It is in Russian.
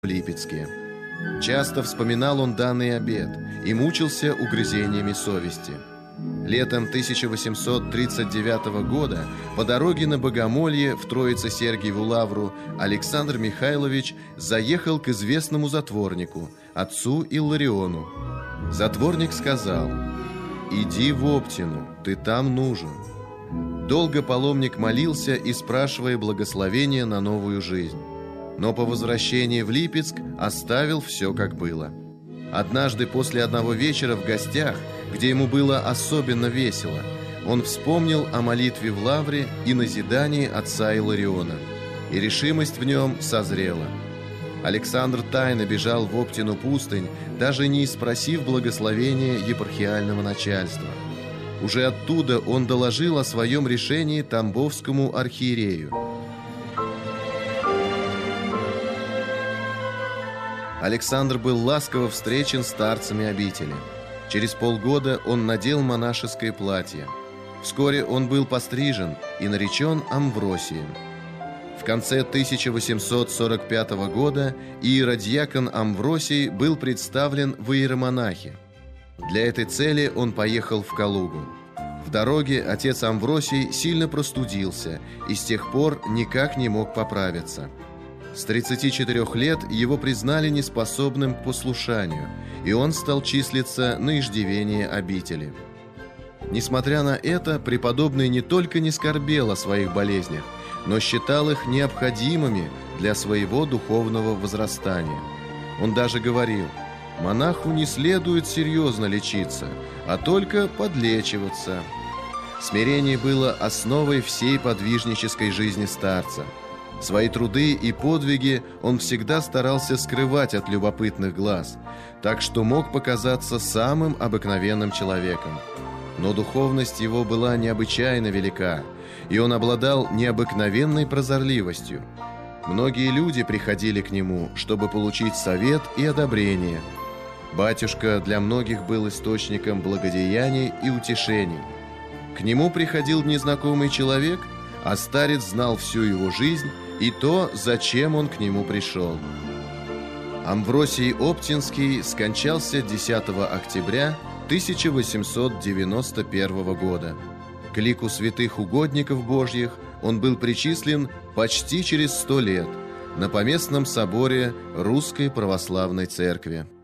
в Липецке. Часто вспоминал он данный обет и мучился угрызениями совести. Летом 1839 года по дороге на Богомолье в Троице-Сергиеву лавру Александр Михайлович заехал к известному затворнику, отцу Иллариону. Затворник сказал: «Иди в Оптину, ты там нужен». Долго паломник молился и спрашивая благословения на новую жизнь. Но по возвращении в Липецк оставил все как было. Однажды после одного вечера в гостях, где ему было особенно весело, он вспомнил о молитве в лавре и назидании отца Иллариона, и решимость в нем созрела. Александр тайно бежал в Оптину пустынь, даже не спросив благословения епархиального начальства. Уже оттуда он доложил о своем решении тамбовскому архиерею. Александр был ласково встречен старцами обители. Через полгода он надел монашеское платье. Вскоре он был пострижен и наречен Амвросием. В конце 1845 года иеродьякон Амвросий был представлен в иеромонахи. Для этой цели он поехал в Калугу. В дороге отец Амвросий сильно простудился и с тех пор никак не мог поправиться. С 34 лет его признали неспособным к послушанию, и он стал числиться на иждивении обители. Несмотря на это, преподобный не только не скорбел о своих болезнях, но считал их необходимыми для своего духовного возрастания. Он даже говорил: монаху не следует серьезно лечиться, а только подлечиваться. Смирение было основой всей подвижнической жизни старца. Свои труды и подвиги он всегда старался скрывать от любопытных глаз, так что мог показаться самым обыкновенным человеком. Но духовность его была необычайно велика, и он обладал необыкновенной прозорливостью. Многие люди приходили к нему, чтобы получить совет и одобрение. Батюшка для многих был источником благодеяний и утешений. К нему приходил незнакомый человек, а старец знал всю его жизнь и то, зачем он к нему пришел. Амвросий Оптинский скончался 10 октября 1891 года. К лику святых угодников Божьих он был причислен почти через 100 лет на Поместном соборе Русской Православной Церкви.